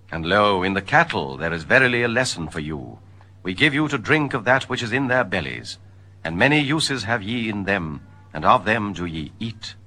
And lo, in the cattle there is verily a lesson for you. We give you to drink of that which is in their bellies, and many uses have ye in them, and of them do ye eat.